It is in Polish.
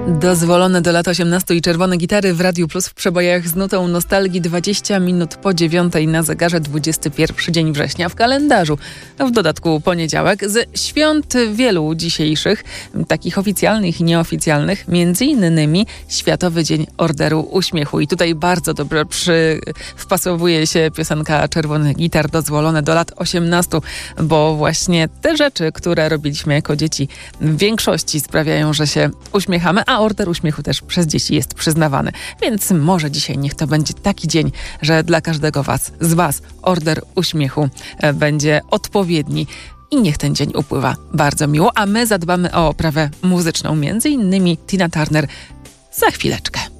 Dozwolone do lat 18 i czerwone gitary w Radiu Plus w przebojach z nutą nostalgii 20 minut po 9 na zegarze 21 dzień września w kalendarzu. W dodatku poniedziałek z świąt wielu dzisiejszych, takich oficjalnych i nieoficjalnych, między innymi Światowy Dzień Orderu Uśmiechu. I tutaj bardzo dobrze wpasowuje się piosenka Czerwonych Gitar dozwolone do lat 18, bo właśnie te rzeczy, które robiliśmy jako dzieci, w większości sprawiają, że się uśmiechamy, a Order Uśmiechu też przez dzieci jest przyznawany. Więc może dzisiaj niech to będzie taki dzień, że dla każdego z Was Order Uśmiechu będzie odpowiedni. I niech ten dzień upływa bardzo miło, a my zadbamy o oprawę muzyczną, między innymi Tina Turner za chwileczkę.